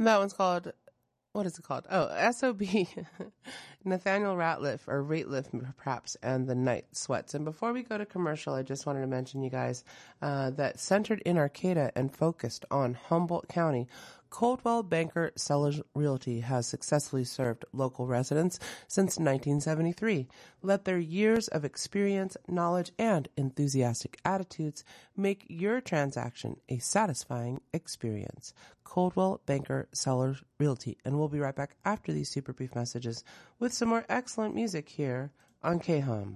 That one's called, what is it called? Oh, S.O.B. Nathaniel Rateliff, perhaps, and the Night Sweats. And before we go to commercial, I just wanted to mention, you guys, that centered in Arcata and focused on Humboldt County, Coldwell Banker Sellers Realty has successfully served local residents since 1973. Let their years of experience, knowledge, and enthusiastic attitudes make your transaction a satisfying experience. Coldwell Banker Sellers Realty. And we'll be right back after these super brief messages with some more excellent music here on KHUM.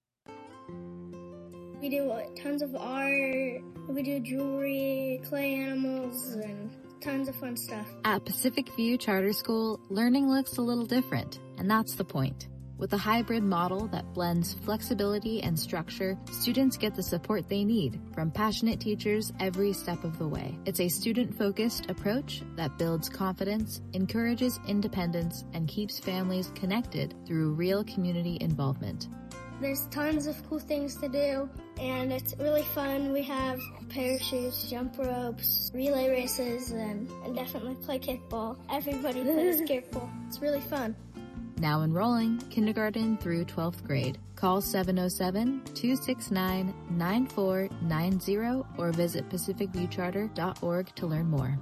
We do tons of art, we do jewelry, clay animals, and tons of fun stuff. At Pacific View Charter School, learning looks a little different, and that's the point. With a hybrid model that blends flexibility and structure, students get the support they need from passionate teachers every step of the way. It's a student-focused approach that builds confidence, encourages independence, and keeps families connected through real community involvement. There's tons of cool things to do, and it's really fun. We have parachutes, jump ropes, relay races, and definitely play kickball. Everybody plays kickball. It's really fun. Now enrolling kindergarten through 12th grade. Call 707-269-9490 or visit pacificviewcharter.org to learn more.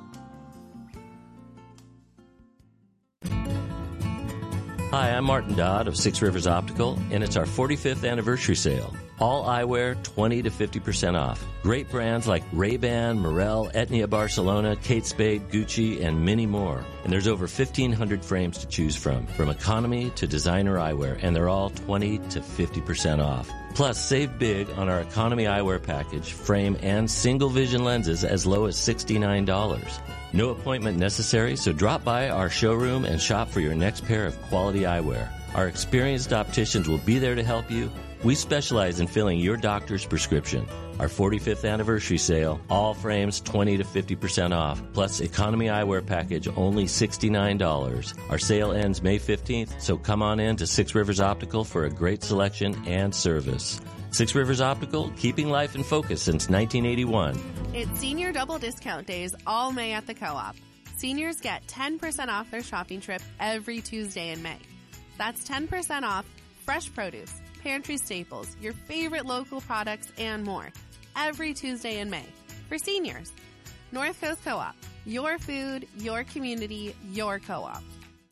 Hi, I'm Martin Dodd of Six Rivers Optical, and it's our 45th anniversary sale. All eyewear, 20 to 50% off. Great brands like Ray-Ban, Morel, Etnia Barcelona, Kate Spade, Gucci, and many more. And there's over 1,500 frames to choose from economy to designer eyewear, and they're all 20 to 50% off. Plus, save big on our economy eyewear package, frame, and single vision lenses as low as $69. No appointment necessary, so drop by our showroom and shop for your next pair of quality eyewear. Our experienced opticians will be there to help you. We specialize in filling your doctor's prescription. Our 45th anniversary sale, all frames 20 to 50% off, plus economy eyewear package only $69. Our sale ends May 15th, so come on in to Six Rivers Optical for a great selection and service. Six Rivers Optical, keeping life in focus since 1981. It's Senior Double Discount Days all May at the Co-op. Seniors get 10% off their shopping trip every Tuesday in May. That's 10% off fresh produce, pantry staples, your favorite local products, and more every Tuesday in May for seniors. North Coast Co-op. Your food, your community, your co-op.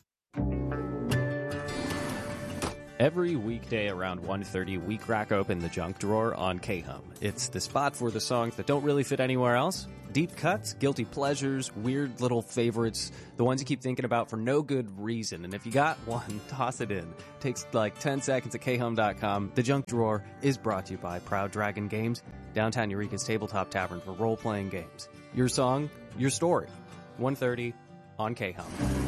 Every weekday around 1:30, we crack open the junk drawer on KHUM. It's the spot for the songs that don't really fit anywhere else. Deep cuts, guilty pleasures, weird little favorites, the ones you keep thinking about for no good reason. And if you got one, toss it in. Takes like 10 seconds at khum.com. The junk drawer is brought to you by Proud Dragon Games, downtown Eureka's tabletop tavern for role-playing games. Your song, your story. 1:30 on KHUM.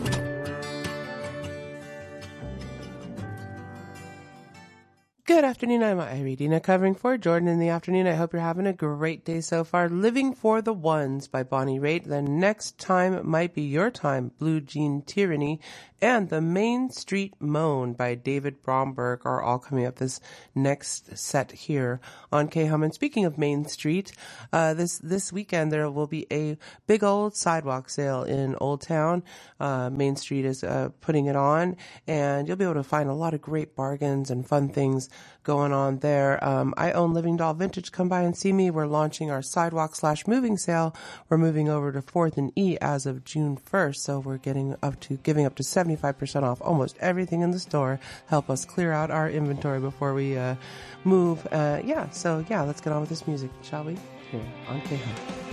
Good afternoon, I'm Irina covering for Jordan in the afternoon. I hope you're having a great day so far. Living for the Ones by Bonnie Raitt. The Next Time Might Be Your Time, Blue Jean Tyranny, and The Main Street Moan by David Bromberg are all coming up this next set here on KHUM. And speaking of Main Street, this weekend there will be a big old sidewalk sale in Old Town. Main Street is putting it on, and you'll be able to find a lot of great bargains and fun things going on there. I own Living Doll Vintage. Come by and see me. We're launching our sidewalk/moving sale. We're moving over to 4th and E as of June 1st, so we're giving up to 75% off almost everything in the store. Help us clear out our inventory before we move. Let's get on with this music, shall we? Here on KHUM.